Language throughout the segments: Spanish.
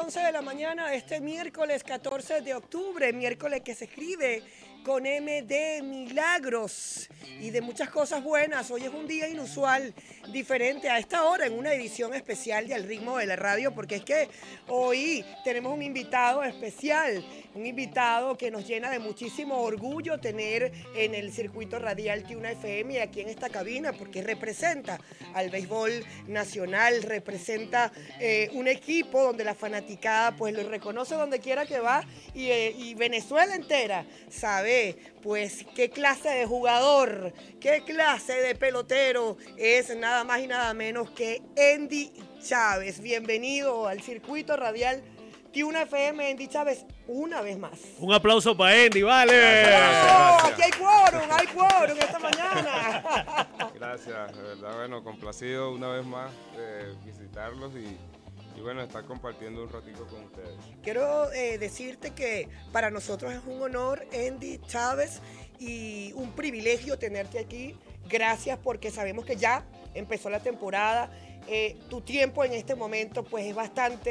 11 de la mañana de este miércoles 14 de octubre, miércoles que se escribe con M de milagros y de muchas cosas buenas. Hoy es un día inusual, diferente a esta hora en una edición especial de Al Ritmo de la Radio, porque es que hoy tenemos un invitado especial, un invitado que nos llena de muchísimo orgullo tener en el circuito radial Tiuna FM y aquí en esta cabina, porque representa al béisbol nacional, representa un equipo donde la fanaticada pues lo reconoce donde quiera que va y Venezuela entera sabe pues qué clase de jugador, qué clase de pelotero es nada más y nada menos que Endy Chávez. Bienvenido al circuito radial Tiuna FM, Endy Chávez, una vez más. Un aplauso para Endy, vale. Gracias. Aquí hay quórum esta mañana. Gracias, de verdad, bueno, complacido una vez más de visitarlos y bueno, estar compartiendo un ratito con ustedes. Quiero decirte que para nosotros es un honor, Endy Chávez, y un privilegio tenerte aquí. Gracias porque sabemos que ya empezó la temporada. Tu tiempo en este momento pues es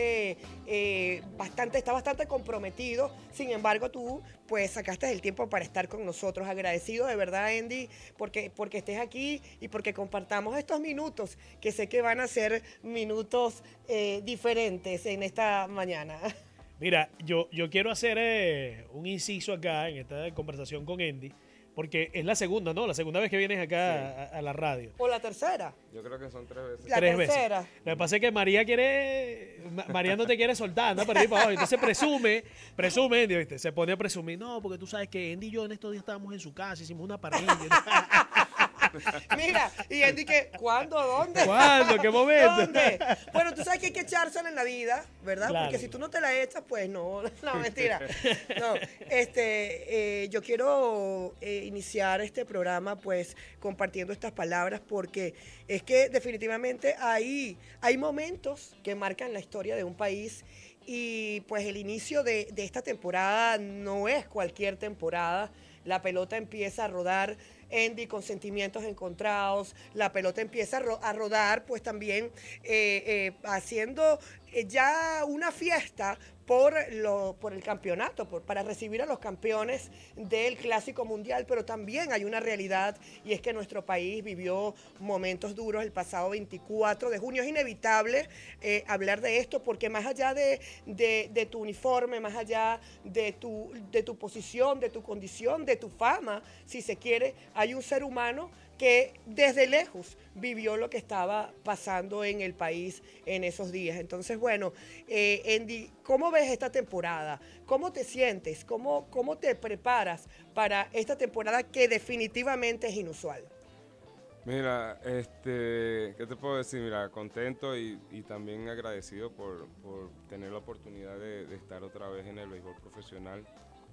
está bastante comprometido. Sin embargo, tú pues sacaste el tiempo para estar con nosotros. Agradecido de verdad, Endy, porque estés aquí y porque compartamos estos minutos que sé que van a ser minutos diferentes en esta mañana. Mira, yo quiero hacer un inciso acá en esta conversación con Endy, porque es la segunda, ¿no? La segunda vez que vienes acá a la radio. ¿O la tercera? Yo creo que son 3 veces. La tercera. Veces. Lo que pasa es que María no te quiere soltar, ¿no? Para ir para abajo. Entonces presume, Endy, ¿viste? Se pone a presumir. No, porque tú sabes que Endy y yo en estos días estábamos en su casa, hicimos una parrilla. Mira, y Endy que, ¿cuándo? ¿Dónde? ¿Cuándo? ¿Qué momento? ¿Dónde? Bueno, tú sabes que hay que echársela en la vida, ¿verdad? Claro. Porque si tú no te la echas, pues no, mentira. No, yo quiero iniciar este programa pues compartiendo estas palabras porque es que definitivamente hay momentos que marcan la historia de un país y pues el inicio de esta temporada no es cualquier temporada. La pelota empieza a rodar, Endy, con sentimientos encontrados. La pelota empieza a rodar, pues también haciendo ya una fiesta por el campeonato, para recibir a los campeones del Clásico Mundial, pero también hay una realidad y es que nuestro país vivió momentos duros el pasado 24 de junio. Es inevitable hablar de esto porque más allá de tu uniforme, más allá de tu posición, de tu condición, de tu fama, si se quiere, hay un ser humano que desde lejos vivió lo que estaba pasando en el país en esos días. Entonces, bueno, Endy, ¿cómo ves esta temporada? ¿Cómo te sientes? ¿Cómo te preparas para esta temporada que definitivamente es inusual? Mira, ¿qué te puedo decir? Mira, contento y también agradecido por tener la oportunidad de estar otra vez en el béisbol profesional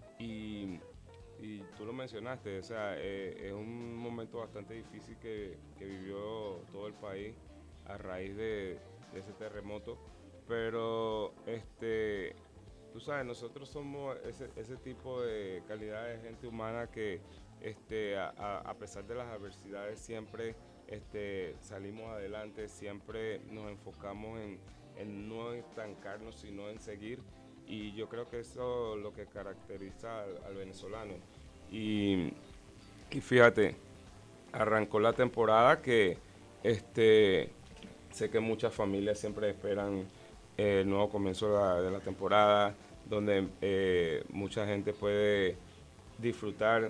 y tú lo mencionaste, o sea, es un momento bastante difícil que vivió todo el país a raíz de ese terremoto, pero tú sabes, nosotros somos ese tipo de calidad de gente humana que a pesar de las adversidades siempre salimos adelante, siempre nos enfocamos en no estancarnos, sino en seguir. Y yo creo que eso es lo que caracteriza al venezolano. Y fíjate, arrancó la temporada que sé que muchas familias siempre esperan el nuevo comienzo de la temporada, donde mucha gente puede disfrutar